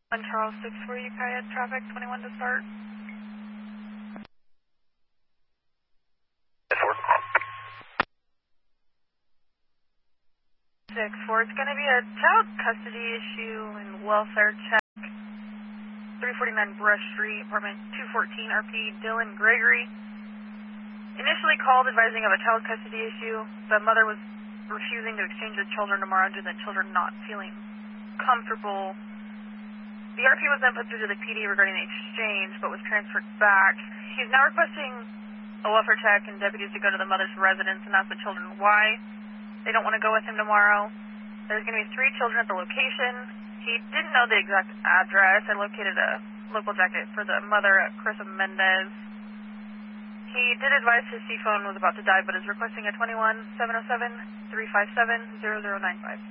On Charles 6 for you, Kaya, traffic 21 to start. 6-4, it's going to be a child custody issue and welfare check. 349 Brush Street, apartment 214, RP Dylan Gregory. Initially called advising of a child custody issue. The mother was refusing to exchange the children tomorrow due to the children not feeling comfortable. The RP was then put through to the PD regarding the exchange, but was transferred back. He's now requesting a welfare check and deputies to go to the mother's residence and ask the children why they don't want to go with him tomorrow. There's going to be 3 children at the location. He didn't know the exact address. I located a local jacket for the mother at Carissa Mendez. He did advise his C phone was about to die, but is requesting a 21-707-357-0095.